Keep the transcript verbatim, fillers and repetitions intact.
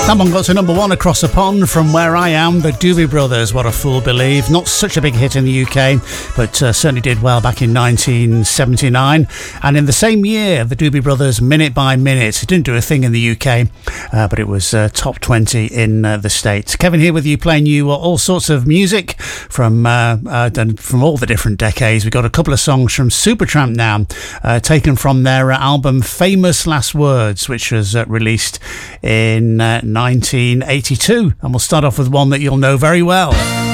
That one got to number one across the pond from where I am, the Doobie Brothers, What a Fool Believed. Not such a big hit in the U K, but uh, certainly did well back in nineteen seventy-nine. And in the same year, the Doobie Brothers, Minute by Minute, didn't do a thing in the U K, uh, but it was uh, top twenty in uh, the States. Kevin here with you, playing you all sorts of music from uh, uh, from all the different decades. We've got a couple of songs from Supertramp now, uh, taken from their uh, album Famous Last Words, which was uh, released in uh, nineteen eighty-two. And we'll start off with one that you'll know very well.